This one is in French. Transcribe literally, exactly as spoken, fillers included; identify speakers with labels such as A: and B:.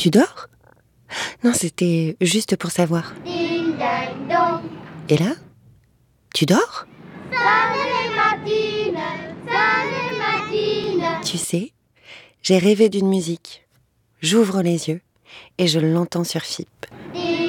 A: Tu dors ? Non, c'était juste pour savoir.
B: Ding ding dong.
A: Et là ? Tu dors ?
B: Sunday matine, Sunday matine.
A: Tu sais, j'ai rêvé d'une musique. J'ouvre les yeux et je l'entends sur F I P.